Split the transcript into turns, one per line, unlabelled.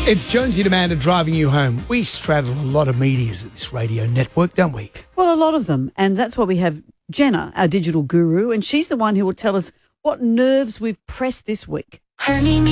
It's Jonesy and Amanda driving you home. We straddle a lot of medias at this radio network, don't we?
Well, a lot of them. And that's why we have Jenna, our digital guru, and she's the one who will tell us what nerves we've pressed this week.